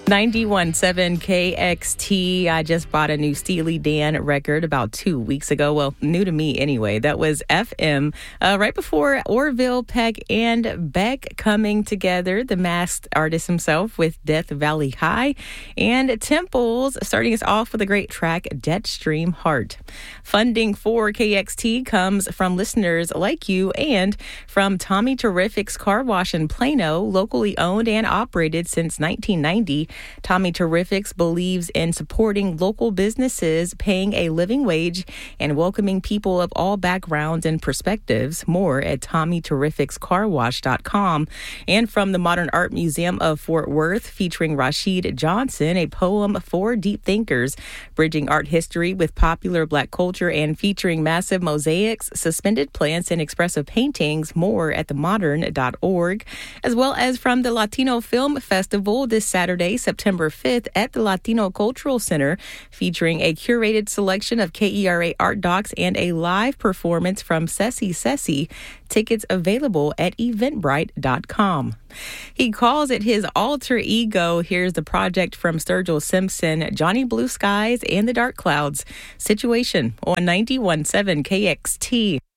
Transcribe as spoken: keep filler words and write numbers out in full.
ninety-one point seven K X T. I just bought a new Steely Dan record about two weeks ago. Well, new to me anyway. That was F M. Uh, right before Orville, Peck, and Beck coming together. The masked artist himself with Death Valley High. And Temples starting us off with a great track, Jetstream Heart. Funding for K X T comes from listeners like you and from Tommy Terrific's Car Wash in Plano, locally owned and operated since nineteen ninety. Tommy Terrifics believes in supporting local businesses, paying a living wage, and welcoming people of all backgrounds and perspectives. More at tommy terrifics car wash dot com. And from the Modern Art Museum of Fort Worth, featuring Rashid Johnson, a poem for deep thinkers, bridging art history with popular Black culture and featuring massive mosaics, suspended plants, and expressive paintings. More at the modern dot org. As well as from the Latino Film Festival this Saturday, September fifth at the Latino Cultural Center, featuring a curated selection of K E R A art docs and a live performance from Ceci Ceci. Tickets available at eventbrite dot com. He calls it his alter ego. Here's the project from Sturgill Simpson, Johnny Blue Skies and the Dark Clouds. Situation on ninety-one point seven K X T.